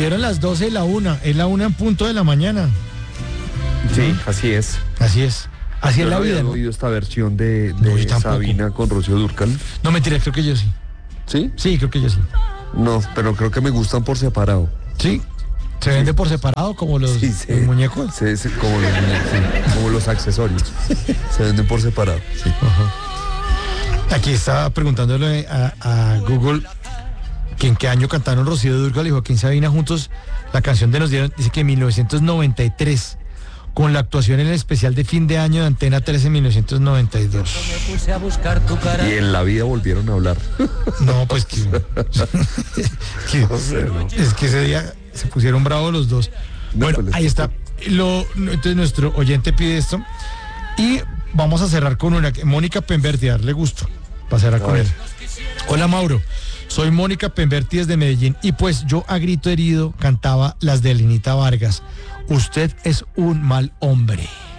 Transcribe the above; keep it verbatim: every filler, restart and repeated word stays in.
confundieron las doce y la una. Es la una en punto de la mañana. Sí, así es. Así es. Así Yo es la no vida, había ¿no? oído esta versión de, No, de yo tampoco. Sabina con Rocío Dúrcal. No, mentira, creo que yo sí. ¿Sí? Sí, creo que yo sí. No, pero creo que me gustan por separado. Sí. Se vende por separado como los, Sí, sí. los muñecos. Sí, sí, como los muñecos, sí, como los accesorios. Se venden por separado. Sí. Aquí estaba preguntándole a, a Google que en qué año cantaron Rocío Dúrcal y Joaquín Sabina juntos la canción de Nos Dieron. Dice que en mil novecientos noventa y tres, con la actuación en el especial de fin de año de Antena trece en mil novecientos noventa y dos. Y en la vida volvieron a hablar. No, pues que, que- No sé, ¿no? es que ese día se pusieron bravos los dos. No, Bueno, pues les ahí está. Lo, entonces nuestro oyente pide esto y vamos a cerrar con una que Mónica Pemberti, darle gusto para cerrar A con ver. él. Hola Mauro, soy Mónica Pemberti desde Medellín y pues yo a grito herido cantaba las de Lenita Vargas. Usted es un mal hombre.